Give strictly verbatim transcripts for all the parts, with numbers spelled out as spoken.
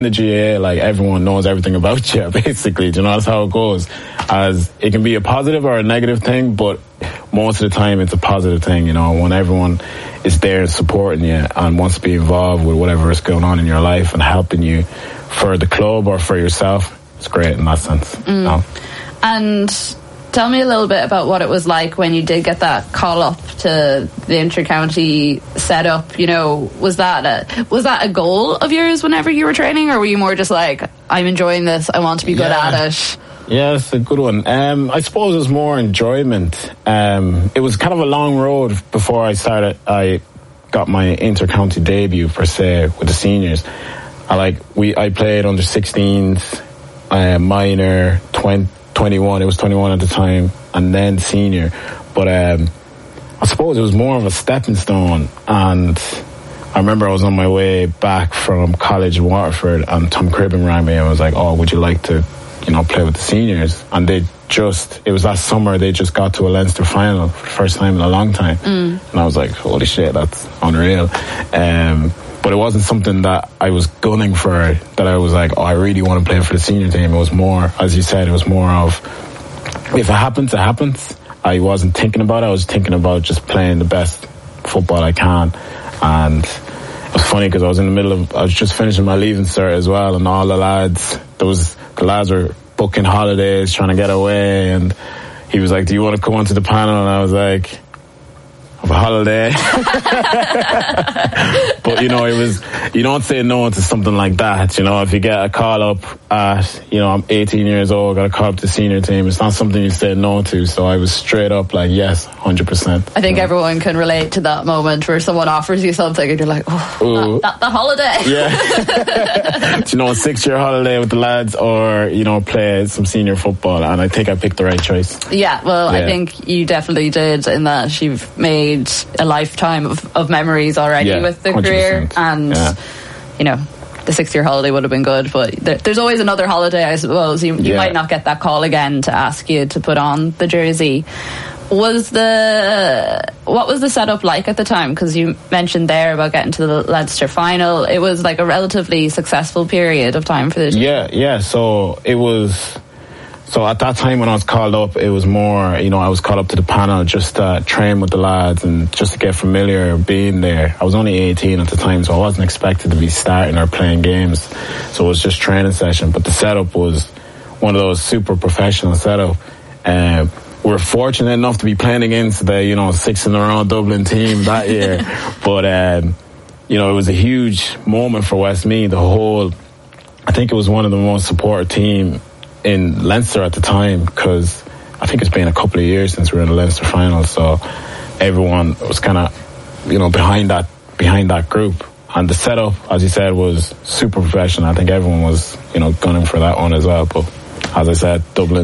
the G A A, like, everyone knows everything about you, basically. Do you know, that's how it goes. As it can be a positive or a negative thing, but most of the time it's a positive thing, you know, when everyone is there supporting you and wants to be involved with whatever is going on in your life and helping you for the club or for yourself. It's great in that sense. Mm. You know? And tell me a little bit about what it was like when you did get that call up to the inter-county setup. You know, was that a, was that a goal of yours whenever you were training, or were you more just like, I'm enjoying this, I want to be good yeah. at it? Yeah, it's a good one. Um, I suppose it was more enjoyment. Um, it was kind of a long road before I started. I got my inter-county debut, per se, with the seniors. I like we I played under sixteens, uh, minor, twenty, twenty-one. It was twenty-one at the time, and then senior. But um, I suppose it was more of a stepping stone. And I remember I was on my way back from college in Waterford, and Tom Cribbin rang me and was like, "Oh, would you like to, you know, play with the seniors?" And they just, it was that summer, they just got to a Leinster final for the first time in a long time. Mm. And I was like, holy shit, that's unreal. Um, but it wasn't something that I was gunning for, that I was like, oh, I really want to play for the senior team. It was more, as you said, it was more of, if it happens, it happens. I wasn't thinking about it. I was thinking about just playing the best football I can. And it was funny because I was in the middle of, I was just finishing my leaving cert as well, and all the lads, there was, the lads were booking holidays, trying to get away, and he was like, do you want to come onto the panel? And I was like, I have a holiday. But, you know, it was, you don't say no to something like that. You know, if you get a call up at, you know, I'm eighteen years old, got a call up to the senior team, it's not something you say no to. So I was straight up like, yes, one hundred percent. I think you know? Everyone can relate to that moment where someone offers you something and you're like, oh, that, that, that holiday. Yeah. You know, a six-year holiday with the lads, or, you know, play some senior football. And I think I picked the right choice. Yeah, well, yeah. I think you definitely did, in that you've made a lifetime of, of memories already yeah, with the one hundred percent. career. And, yeah. you know, the six-year holiday would have been good, but there, there's always another holiday, I suppose. You, you yeah. might not get that call again to ask you to put on the jersey. Was the what was the setup like at the time? Because you mentioned there about getting to the Leinster final. It was like a relatively successful period of time for the team. Yeah, yeah. So it was. So at that time when I was called up, it was more, you know, I was called up to the panel just to train with the lads and just to get familiar being there. I was only eighteen at the time, so I wasn't expected to be starting or playing games. So it was just training session. But the setup was one of those super professional setup. Um, we were fortunate enough to be playing against the, you know, six in a row Dublin team that year. But, um, you know, it was a huge moment for Westmeath. The whole, I think it was one of the most supported team in Leinster at the time, because I think it's been a couple of years since we were in the Leinster final, so everyone was kind of, you know, behind that behind that group. And the setup, as you said, was super professional. I think everyone was, you know, gunning for that one as well. But as I said, Dublin,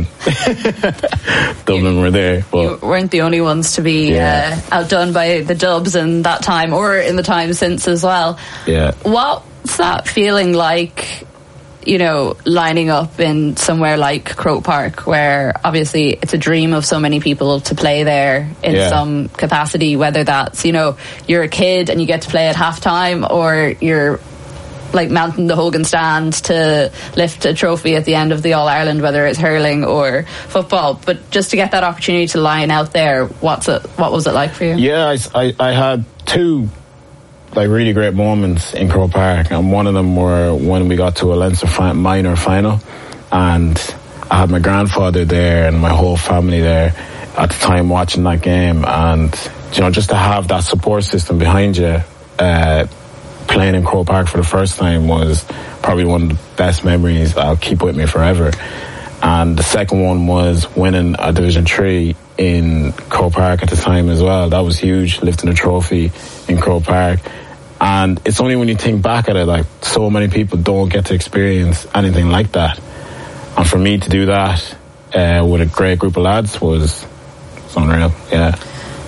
Dublin you, were there. But you weren't the only ones to be yeah. uh, outdone by the Dubs in that time, or in the time since as well. Yeah. What's that feeling like, you know, lining up in somewhere like Croke Park, where obviously it's a dream of so many people to play there in yeah. some capacity, whether that's, you know, you're a kid and you get to play at halftime, or you're like mounting the Hogan stand to lift a trophy at the end of the All-Ireland, whether it's hurling or football. But just to get that opportunity to line out there, what's it, what was it like for you? Yeah, I, I, I had two like really great moments in Croke Park, and one of them were when we got to a Leinster fi- minor final, and I had my grandfather there and my whole family there at the time watching that game. And, you know, just to have that support system behind you, uh, playing in Croke Park for the first time was probably one of the best memories I'll keep with me forever. And the second one was winning a Division three in Croke Park at the time as well. That was huge, lifting a trophy in Croke Park. And it's only when you think back at it, like, so many people don't get to experience anything like that. And for me to do that uh, with a great group of lads was, was unreal, yeah.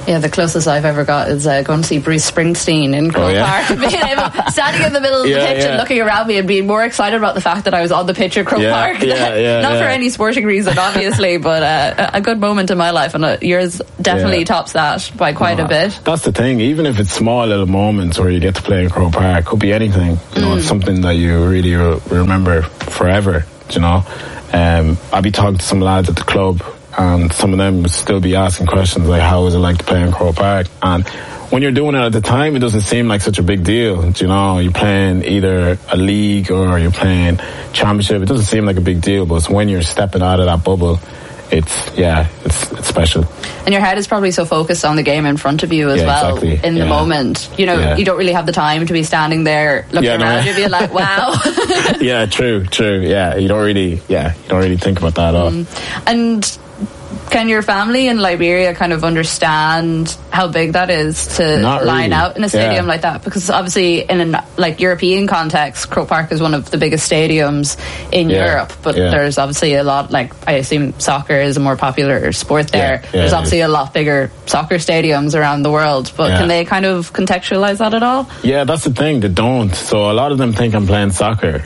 Yeah, the closest I've ever got is uh, going to see Bruce Springsteen in Croke oh, yeah? Park. Being able, standing in the middle of the yeah, pitch yeah. and looking around me and being more excited about the fact that I was on the pitch at Croke yeah, Park. Yeah, yeah, Not yeah. for any sporting reason, obviously, but uh, a good moment in my life, and uh, yours definitely yeah. tops that by quite no, a bit. That's the thing. Even if it's small little moments where you get to play in Croke Park, could be anything. You know, mm. it's something that you really re- remember forever. You know, um, I'd be talking to some lads at the club, and some of them would still be asking questions like, "How is it like to play in Croke Park?" And when you're doing it at the time, it doesn't seem like such a big deal. You know, you're playing either a league or you're playing championship. It doesn't seem like a big deal, but it's when you're stepping out of that bubble, it's yeah, it's it's special. And your head is probably so focused on the game in front of you as yeah, well exactly. in yeah. the moment. You know, yeah. you don't really have the time to be standing there looking yeah, around. No. You'd be like, wow. yeah, true, true. Yeah, you don't really, yeah, you don't really think about that at all. Mm. And can your family in Liberia kind of understand how big that is to Not line really. out in a stadium yeah. like that? Because obviously in an like European context, Croke Park is one of the biggest stadiums in yeah. Europe, but yeah. there's obviously a lot, like I assume soccer is a more popular sport there. Yeah. Yeah, there's obviously a lot bigger soccer stadiums around the world, but yeah. can they kind of contextualize that at all? Yeah, that's the thing, they don't. So a lot of them think I'm playing soccer.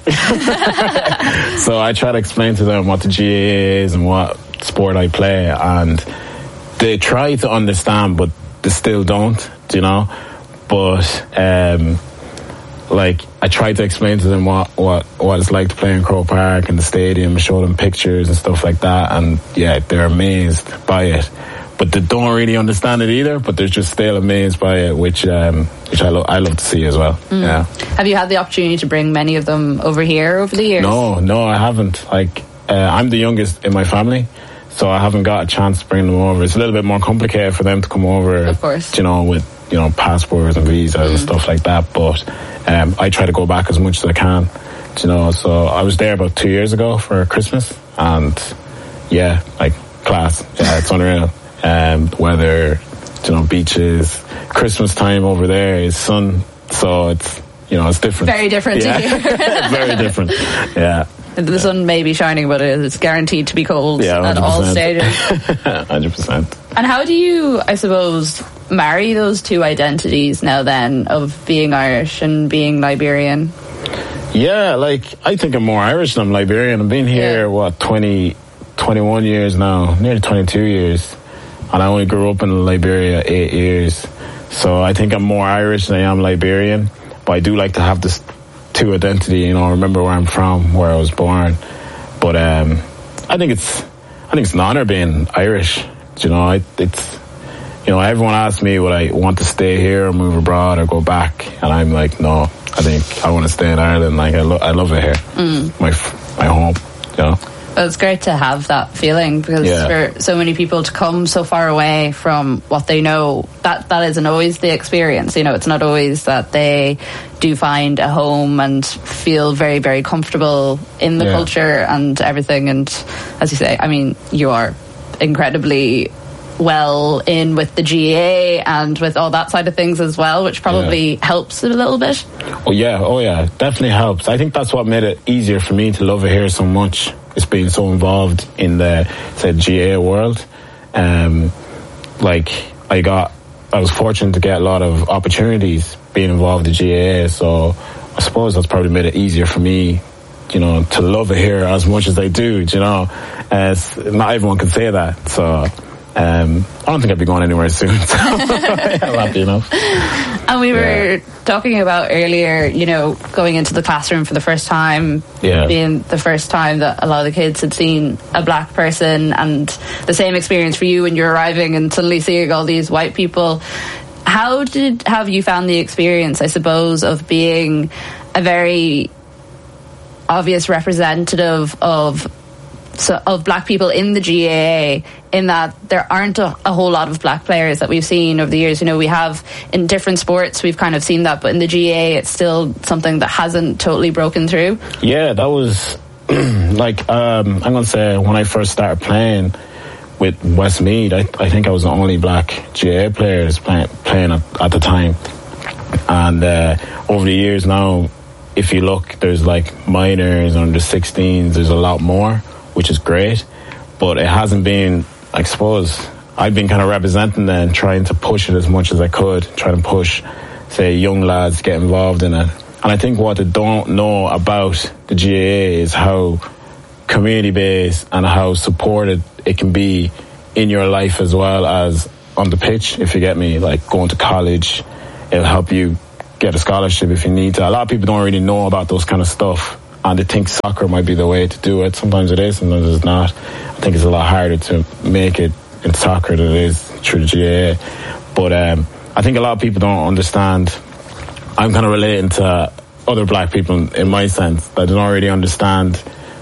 So I try to explain to them what the G A A is and what sport I play, and they try to understand, but they still don't, you know. But um, like I try to explain to them what, what, what it's like to play in Croke Park and the stadium, show them pictures and stuff like that, and yeah, they're amazed by it. But they don't really understand it either, but they're just still amazed by it, which um, which I, lo- I love to see as well. Mm. Yeah. Have you had the opportunity to bring many of them over here over the years? No, no, I haven't. Like uh, I'm the youngest in my family, so I haven't got a chance to bring them over. It's a little bit more complicated for them to come over, of course, you know, with you know passports and visas mm. and stuff like that. But um, I try to go back as much as I can, you know. So I was there about two years ago for Christmas, and yeah, like class. Yeah, it's unreal. Um, weather, you know, beaches. Christmas time over there is sun, so it's you know it's different. Very different. Yeah. To here. Very different. Yeah. The sun may be shining, but it's guaranteed to be cold yeah, at all stages. one hundred percent. And how do you, I suppose, marry those two identities now then, of being Irish and being Liberian? Yeah, like, I think I'm more Irish than I'm Liberian. I've been here, yeah. what, twenty, twenty-one years now, nearly twenty-two years. And I only grew up in Liberia eight years. So I think I'm more Irish than I am Liberian. But I do like to have this two identity, you know, remember where I'm from, where I was born. But um, I think it's I think it's an honour being Irish. You know, I, it's you know, everyone asks me would I want to stay here or move abroad or go back, and I'm like, no, I think I want to stay in Ireland. Like I, lo- I love it here, mm. my my home. You know. Well, it's great to have that feeling because yeah. for so many people to come so far away from what they know, that that isn't always the experience. You know, it's not always that they do find a home and feel very, very comfortable in the yeah. culture and everything. And as you say, I mean, you are incredibly well in with the G A A and with all that side of things as well, which probably yeah. helps it a little bit. Oh yeah, oh yeah, definitely helps. I think that's what made it easier for me to love it here so much. It's being so involved in the, say, G A A world. Um, like, I got, I was fortunate to get a lot of opportunities being involved in G A A, so I suppose that's probably made it easier for me, you know, to love it here as much as I do, you know. Uh, not everyone can say that, so um, I don't think I'll be going anywhere soon, so I'm happy enough. And we were yeah. talking about earlier, you know, going into the classroom for the first time, yeah. being the first time that a lot of the kids had seen a black person, and the same experience for you when you're arriving and suddenly seeing all these white people. How did have you found the experience, I suppose, of being a very obvious representative of So, of black people in the G A A, in that there aren't a, a whole lot of black players that we've seen over the years. You know, we have in different sports, we've kind of seen that, but in the G A A, it's still something that hasn't totally broken through. Yeah, that was like, um, I'm going to say when I first started playing with Westmeath, I, I think I was the only black G A A players play, playing at, at the time. And uh, over the years now, if you look, there's like minors, under sixteens, there's a lot more, which is great, but it hasn't been, I suppose, I've been kind of representing that and trying to push it as much as I could, trying to push, say, young lads get involved in it. And I think what they don't know about the G A A is how community-based and how supported it can be in your life as well as on the pitch, if you get me. Like going to college, it'll help you get a scholarship if you need to. A lot of people don't really know about those kind of stuff, and they think soccer might be the way to do it. Sometimes it is, sometimes it's not. I think it's a lot harder to make it in soccer than it is through the G A A. But um, I think a lot of people don't understand. I'm kind of relating to other black people in my sense that don't really understand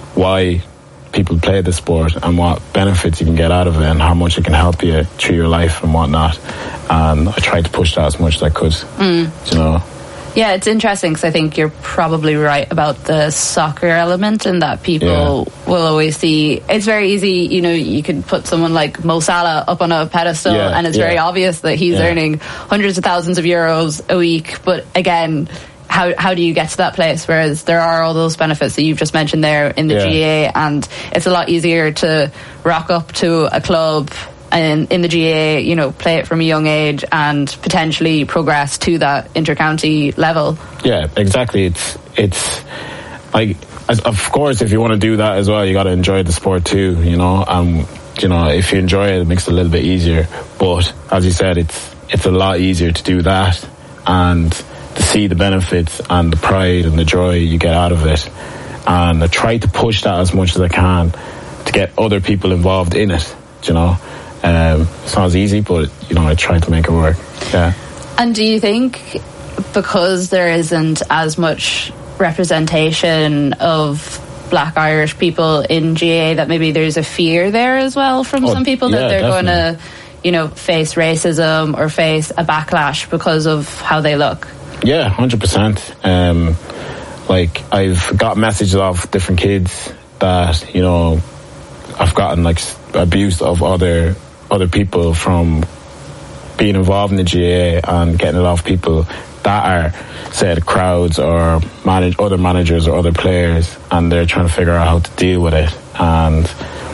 why people play the sport and what benefits you can get out of it and how much it can help you through your life and whatnot. And I tried to push that as much as I could, mm. you know. Yeah, it's interesting because I think you're probably right about the soccer element and that people yeah. will always see. It's very easy, you know, you can put someone like Mo Salah up on a pedestal yeah, and it's yeah. very obvious that he's yeah. earning hundreds of thousands of euros a week. But again, how how do you get to that place? Whereas there are all those benefits that you've just mentioned there in the yeah. G A A, and it's a lot easier to rock up to a club and in the G A A, you know, play it from a young age and potentially progress to that inter-county level. Yeah, exactly. It's it's like, of course, if you want to do that as well, you got to enjoy the sport too, you know. Um, you know, if you enjoy it, it makes it a little bit easier. But as you said, it's it's a lot easier to do that and to see the benefits and the pride and the joy you get out of it. And I try to push that as much as I can to get other people involved in it, you know. Um, it's not as easy, but, you know, I try to make it work. Yeah. And do you think because there isn't as much representation of black Irish people in G A A that maybe there's a fear there as well from oh, some people that yeah, they're going to, you know, face racism or face a backlash because of how they look? Yeah, one hundred percent. Um, like, I've got messages of different kids that, you know, I've gotten, like, abused of other other people from being involved in the G A A and getting it off people that are, say, the crowds or manage other managers or other players, and they're trying to figure out how to deal with it. And,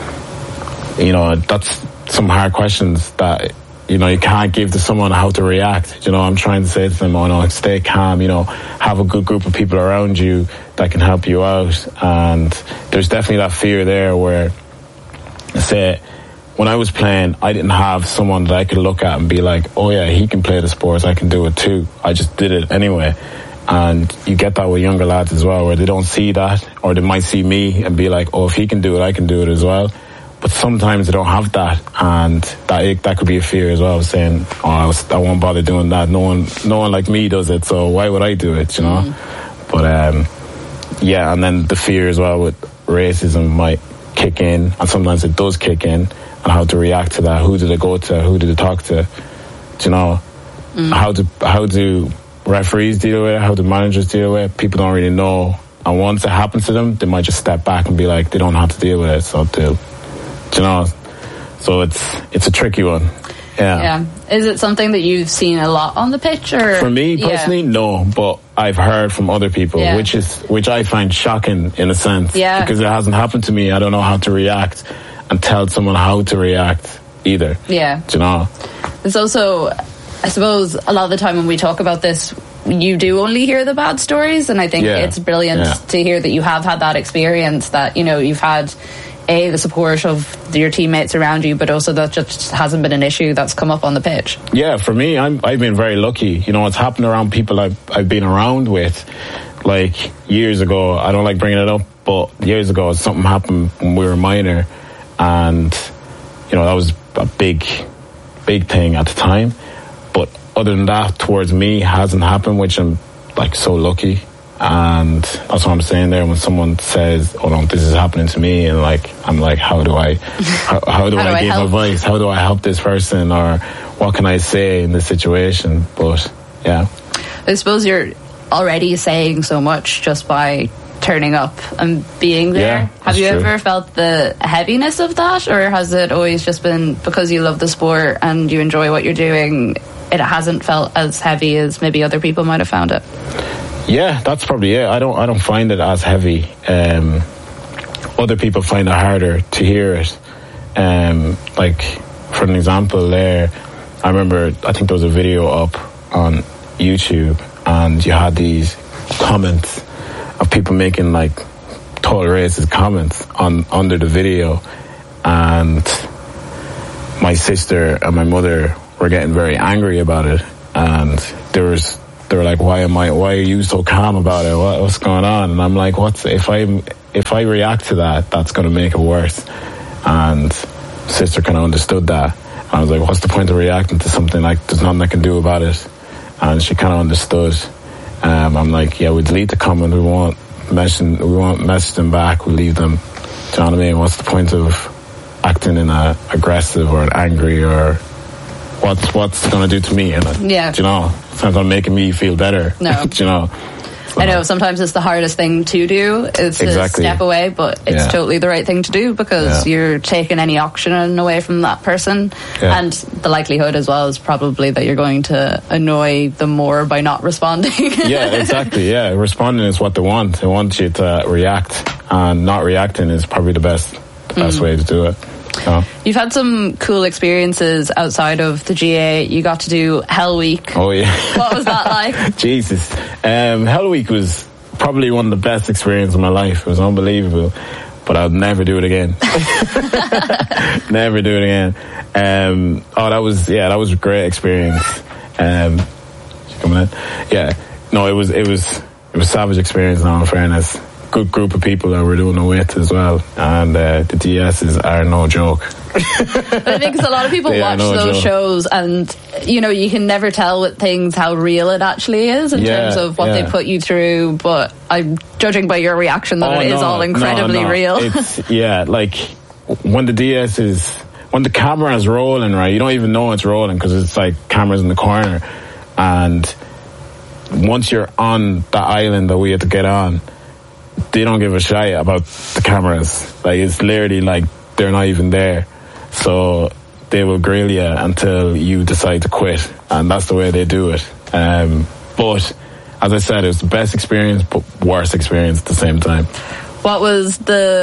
you know, that's some hard questions that, you know, you can't give to someone how to react. You know, I'm trying to say to them, oh no, stay calm, you know, have a good group of people around you that can help you out. And there's definitely that fear there where, say, when I was playing, I didn't have someone that I could look at and be like, oh yeah, he can play the sports, I can do it too. I just did it anyway. And you get that with younger lads as well, where they don't see that, or they might see me and be like, oh, if he can do it, I can do it as well. But sometimes they don't have that, and that that could be a fear as well, saying, oh, I, was, I won't bother doing that. No one, no one like me does it, so why would I do it, you know? Mm. But um, yeah, and then the fear as well with racism might kick in, and sometimes it does kick in, and how to react to that. Who do they go to? Who do they talk to? Do you know? Mm. How do how do referees deal with it? How do managers deal with it? People don't really know. And once it happens to them, they might just step back and be like, they don't know how to deal with it, so do. Do you know? So it's it's a tricky one. Yeah. Yeah. Is it something that you've seen a lot on the pitch, or? For me personally, yeah. no. But I've heard from other people, yeah. which is which I find shocking in a sense. Yeah. Because it hasn't happened to me. I don't know how to react and tell someone how to react either. Yeah. Do you know? It's also, I suppose, a lot of the time when we talk about this, you do only hear the bad stories, and I think yeah. it's brilliant yeah. to hear that you have had that experience, that, you know, you've had A, the support of your teammates around you, but also that just hasn't been an issue that's come up on the pitch. Yeah, for me, I'm, I've been very lucky. You know, it's happened around people I've, I've been around with. Like, years ago, I don't like bringing it up, but years ago, something happened when we were minor, and, you know, that was a big, big thing at the time. But other than that, towards me, hasn't happened, which I'm, like, so lucky. And that's what I'm saying there when someone says, oh no, this is happening to me, and like I'm like, how do I how, how do how I do give I advice, how do I help this person, or what can I say in this situation? But yeah, I suppose you're already saying so much just by turning up and being there. Yeah, have you true. ever felt the heaviness of that, or has it always just been because you love the sport and you enjoy what you're doing, it hasn't felt as heavy as maybe other people might have found it? Yeah, that's probably it. I don't I don't find it as heavy. Um, other people find it harder to hear it. Um, like, for an example there, I remember, I think there was a video up on YouTube, and you had these comments of people making like total racist comments on under the video, and my sister and my mother were getting very angry about it, and there was they were like, why am I why are you so calm about it, what, what's going on? And I'm like, what's if I if I react to that, that's going to make it worse. And sister kind of understood that. I was like, what's the point of reacting to something like there's nothing I can do about it? And she kind of understood. um, I'm like, yeah, we delete the comment, we won't message we won't message them back, we'll leave them. Do you know what I mean? What's the point of acting in a aggressive or an angry, or what's what's going to do to me? And yeah, do you know, it's not going to make me feel better. No. Do you know? So, I know sometimes it's the hardest thing to do is to exactly. step away, but it's yeah. totally the right thing to do, because yeah. you're taking any oxygen away from that person, yeah. and the likelihood as well is probably that you're going to annoy them more by not responding. Yeah, exactly. Yeah, responding is what they want. They want you to react, and not reacting is probably the best the best mm. way to do it. So. You've had some cool experiences outside of the G A. You got to do Hell Week. Oh yeah. What was that like? Jesus. Um, Hell Week was probably one of the best experiences of my life. It was unbelievable. But I'll never do it again. Never do it again. Um, oh, that was, yeah, that was a great experience. Um, coming in? Yeah. No, it was, it was, it was a savage experience, now in fairness. Good group of people that we're doing it with as well, and uh, the D S's are no joke. I think because a lot of people they watch no those joke. shows, and you know, you can never tell with things how real it actually is in yeah, terms of what yeah. they put you through. But I'm judging by your reaction that oh, it no, is all incredibly no, no. real. It's, yeah, like when the D S is when the camera is rolling, right? You don't even know it's rolling because it's like cameras in the corner, and once you're on the island that we had to get on, they don't give a shit about the cameras. Like, it's literally like they're not even there. So they will grill you until you decide to quit, and that's the way they do it. Um, but as I said, it was the best experience, but worst experience at the same time. What was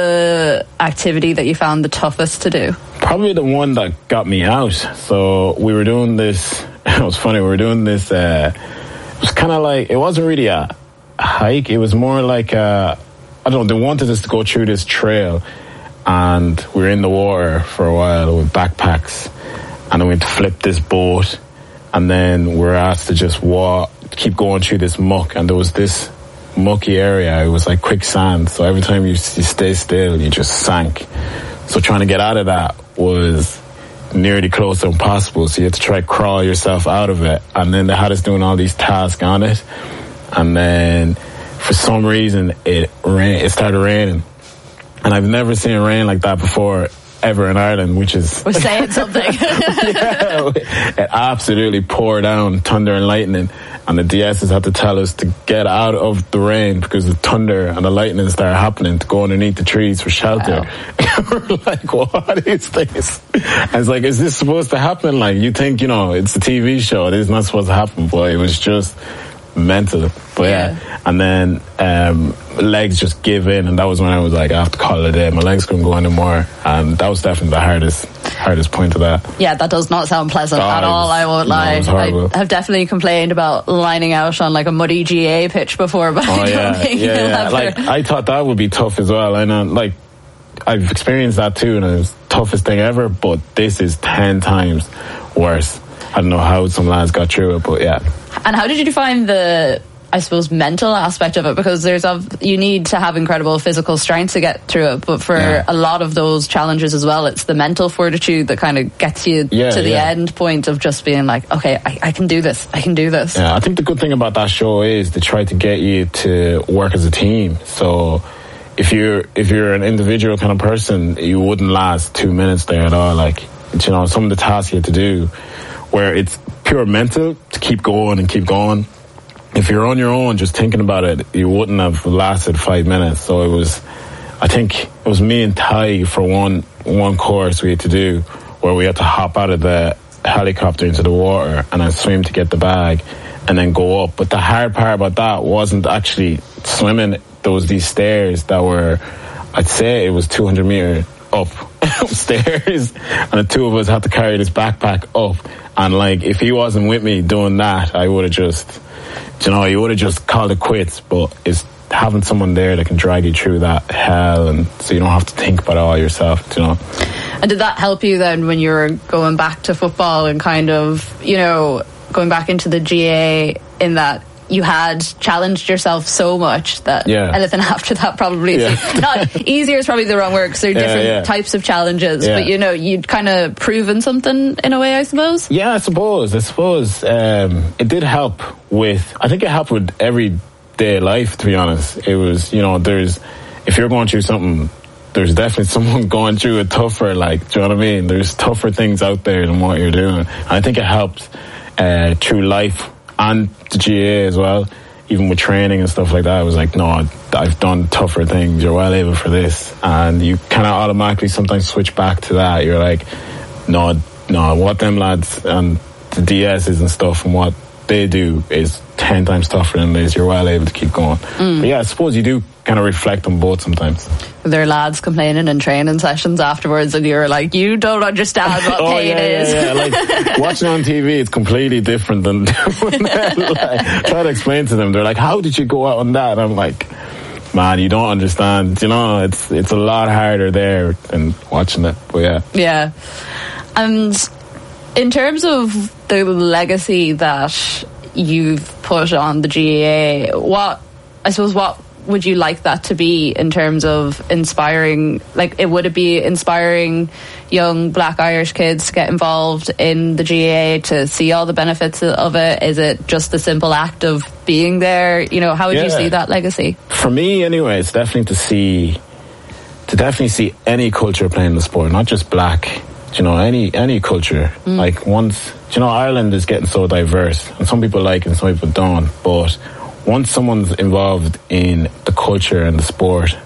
the activity that you found the toughest to do? Probably the one that got me out. So we were doing this. It was funny. We were doing this. Uh, it was kind of like, it wasn't really a hike. It was more like a, I don't know, they wanted us to go through this trail, and we were in the water for a while with backpacks, and then we had to flip this boat, and then we were asked to just walk, keep going through this muck, and there was this mucky area. It was like quicksand, so every time you, you stay still, you just sank. So trying to get out of that was nearly close to impossible, so you had to try to crawl yourself out of it, and then they had us doing all these tasks on it, and then for some reason it rain, it started raining, and I've never seen rain like that before ever in Ireland, which is we're saying something. Yeah, it absolutely poured down, thunder and lightning, and the D S's had to tell us to get out of the rain because the thunder and the lightning started happening, to go underneath the trees for shelter. Wow. We're like, what is this? I was like, is this supposed to happen? Like, you think, you know, it's a T V show, it is not supposed to happen, but it was just mental. But yeah, yeah. And then um, legs just give in, and that was when I was like, I have to call it a day. My legs couldn't go anymore, and that was definitely the hardest hardest point of that. Yeah, that does not sound pleasant oh, at all. Was, I won't lie. No, I have definitely complained about lining out on like a muddy G A pitch before, but oh, I don't yeah, think yeah, you'll yeah. ever. Like, I thought that would be tough as well. I know, like, I've experienced that too, and it was the toughest thing ever, but this is ten times worse. I don't know how some lads got through it, but yeah. And how did you find the, I suppose, mental aspect of it? Because there's a, you need to have incredible physical strength to get through it, but for yeah. a lot of those challenges as well, it's the mental fortitude that kind of gets you yeah, to the yeah. end point of just being like, okay, I, I can do this, I can do this. Yeah, I think the good thing about that show is they try to get you to work as a team. So if you're if you're an individual kind of person, you wouldn't last two minutes there at all. Like, you know, some of the tasks you have to do, where it's pure mental to keep going and keep going. If you're on your own just thinking about it, you wouldn't have lasted five minutes. So it was, I think it was me and Ty for one one course we had to do, where we had to hop out of the helicopter into the water and then swim to get the bag and then go up. But the hard part about that wasn't actually swimming. There was these stairs that were, I'd say it was two hundred meter up upstairs, and the two of us had to carry this backpack up. And like, if he wasn't with me doing that, I would have just, you know, you would have just called it quits. But it's having someone there that can drag you through that hell, and so you don't have to think about it all yourself, you know. And did that help you then when you were going back to football and kind of, you know, going back into the G A, in that you had challenged yourself so much that yeah. anything after that probably is yeah. not easier is probably the wrong word, because there are different yeah, yeah. types of challenges, yeah. but you know, you'd kind of proven something in a way, I suppose. Yeah, I suppose. I suppose um, it did help with, I think it helped with everyday life, to be honest. It was, you know, there's, if you're going through something, there's definitely someone going through it tougher, like, do you know what I mean? There's tougher things out there than what you're doing. And I think it helped uh, through life and the G A as well, even with training and stuff like that. I was like, no, I've done tougher things, you're well able for this. And you kind of automatically sometimes switch back to that. You're like, no, no, what them lads and the D S's and stuff and what they do is ten times tougher than this. You're well able to keep going. Mm. But yeah, I suppose you do kind of reflect on both sometimes. There are lads complaining in training sessions afterwards, and you're like, you don't understand what oh, pain yeah, is. Yeah, yeah. Like, watching on T V, it's completely different than doing that. Like, try to explain to them. They're like, how did you go out on that? And I'm like, man, you don't understand. You know, it's it's a lot harder there than watching it. But yeah. Yeah. And in terms of the legacy that you've put on the G A A, what, I suppose, what would you like that to be in terms of inspiring, like, it would it be inspiring young Black Irish kids to get involved in the G A A, to see all the benefits of it? Is it just the simple act of being there? You know, how would yeah. you see that legacy? For me, anyway, it's definitely to see, to definitely see any culture playing the sport, not just black, you know, any any culture. Mm. Like, once, you know, Ireland is getting so diverse, and some people like it and some people don't, but once someone's involved in the culture and the sport,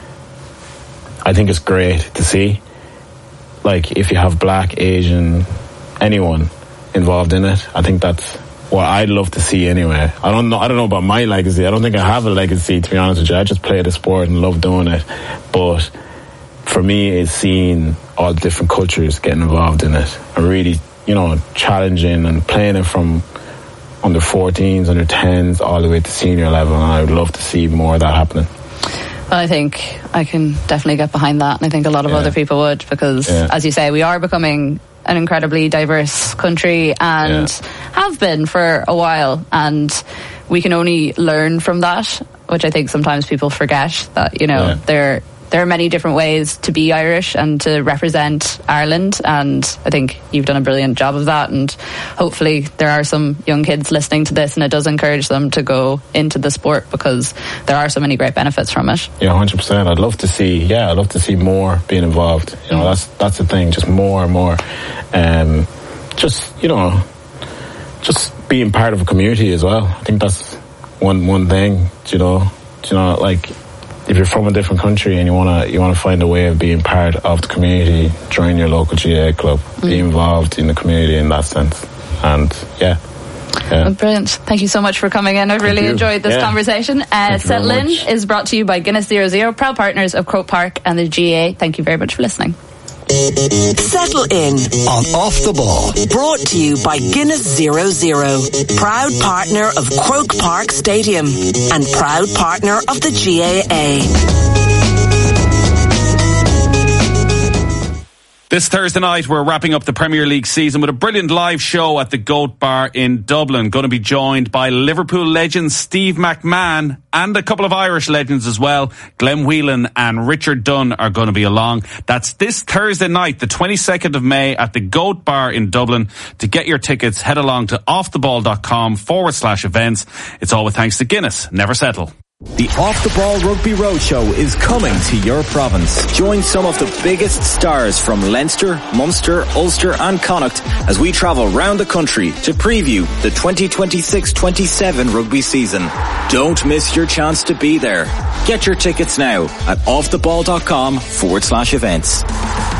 I think it's great to see. Like, if you have black, Asian, anyone involved in it, I think that's what I'd love to see anyway. I don't know I don't know about my legacy. I don't think I have a legacy, to be honest with you. I just play the sport and love doing it. But for me, it's seeing all the different cultures getting involved in it and really, you know, challenging and playing it from under fourteens, under tens, all the way to senior level, and I would love to see more of that happening. Well, I think I can definitely get behind that, and I think a lot of yeah. other people would, because, yeah. as you say, we are becoming an incredibly diverse country, and yeah. have been for a while, and we can only learn from that, which I think sometimes people forget, that, you know, yeah. they're there are many different ways to be Irish and to represent Ireland, and I think you've done a brilliant job of that, and hopefully there are some young kids listening to this and it does encourage them to go into the sport, because there are so many great benefits from it. Yeah, one hundred percent. I'd love to see yeah I'd love to see more being involved. You know, that's that's the thing, just more and more. Um, just, you know, just being part of a community as well. I think that's one one thing, you know, you know, like, if you're from a different country and you wanna you wanna find a way of being part of the community, join your local G A A club, mm. be involved in the community in that sense, and yeah. yeah. Well, brilliant! Thank you so much for coming in. I've really you. enjoyed this yeah. conversation. Uh, Settle In is brought to you by Guinness Zero Zero, proud partners of Croke Park and the G A A. Thank you very much for listening. Settle In on Off the Ball, brought to you by Guinness Zero Zero, proud partner of Croke Park Stadium and proud partner of the G A A. This Thursday night, we're wrapping up the Premier League season with a brilliant live show at the Goat Bar in Dublin. Going to be joined by Liverpool legend Steve McMahon and a couple of Irish legends as well. Glenn Whelan and Richard Dunn are going to be along. That's this Thursday night, the twenty-second of May, at the Goat Bar in Dublin. To get your tickets, head along to offtheball.com forward slash events. It's all with thanks to Guinness. Never settle. The Off the Ball Rugby Roadshow is coming to your province. Join some of the biggest stars from Leinster, Munster, Ulster and Connacht as we travel round the country to preview the twenty twenty-six twenty-seven rugby season. Don't miss your chance to be there. Get your tickets now at offtheball.com forward slash events.